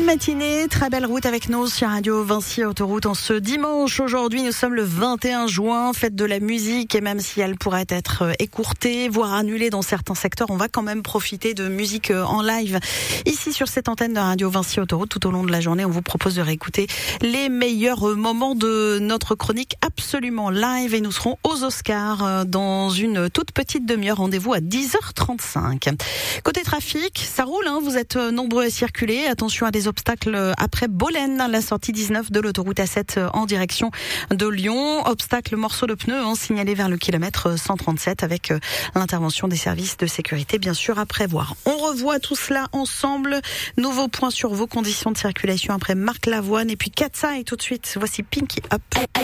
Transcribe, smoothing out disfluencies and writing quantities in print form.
matinée, très belle route avec nous sur Radio Vinci Autoroute en ce dimanche. Aujourd'hui, nous sommes le 21 juin, fête de la musique, et même si elle pourrait être écourtée, voire annulée dans certains secteurs, on va quand même profiter de musique en live. Ici sur cette antenne de Radio Vinci Autoroute, tout au long de la journée, on vous propose de réécouter les meilleurs moments de notre chronique absolument live, et nous serons aux Oscars dans une toute petite demi-heure. Rendez-vous à 10h35. Côté trafic, ça roule, vous êtes nombreux à circuler. Attention à des obstacles après Bolène, la sortie 19 de l'autoroute A7 en direction de Lyon. Obstacle morceau de pneu signalé vers le kilomètre 137 avec l'intervention des services de sécurité bien sûr à prévoir. On revoit tout cela ensemble. Nouveau point sur vos conditions de circulation après Marc Lavoine et puis Katza, et tout de suite voici Pinky Up.